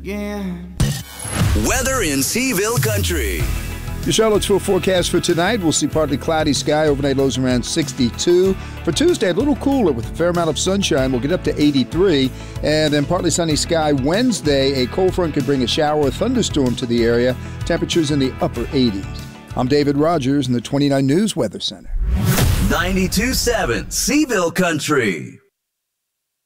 again. Weather in Seville Country. Your Charlottesville forecast for tonight, we'll see partly cloudy sky, overnight lows around 62. For Tuesday, a little cooler with a fair amount of sunshine. We'll get up to 83. And then partly sunny sky Wednesday. A cold front could bring a shower or thunderstorm to the area. Temperatures in the upper 80s. I'm David Rogers in the 29 News Weather Center. 92.7 Seville Country.